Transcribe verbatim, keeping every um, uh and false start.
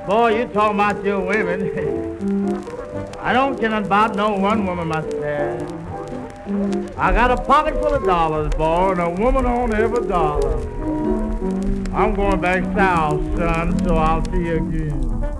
Boy, you talking about your women. I don't care nothing about no one woman myself. I got a pocket full of dollars, boy, and a woman on every dollar. I'm going back south, son, so I'll see you again.